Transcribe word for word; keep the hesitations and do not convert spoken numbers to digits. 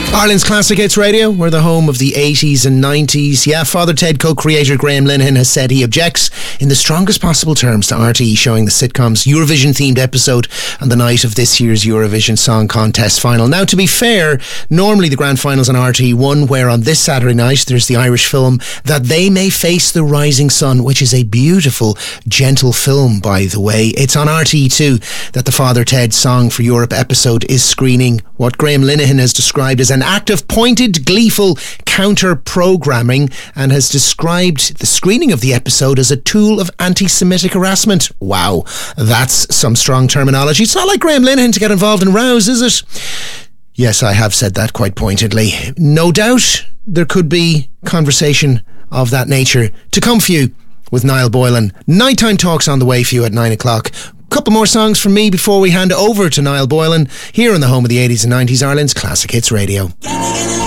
Ireland's Classic Hits Radio. We're the home of the eighties and nineties. Yeah, Father Ted co-creator Graham Linehan has said he objects in the strongest possible terms to R T E showing the sitcom's Eurovision-themed episode on the night of this year's Eurovision Song Contest final. Now, to be fair, normally the grand final's on R T E one, where on this Saturday night there's the Irish film That They May Face the Rising Sun, which is a beautiful, gentle film, by the way. It's on R T E two that the Father Ted Song for Europe episode is screening what Graham Linehan has described as an act of pointed, gleeful counter-programming, and has described the screening of the episode as a tool of anti-Semitic harassment. Wow, that's some strong terminology. It's not like Graham Linehan to get involved in rows, is it? Yes, I have said that quite pointedly. No doubt there could be conversation of that nature to come for you with Niall Boylan. Nighttime talks on the way for you at nine o'clock. Couple more songs from me before we hand over to Niall Boylan here on the home of the eighties and nineties, Ireland's Classic Hits Radio.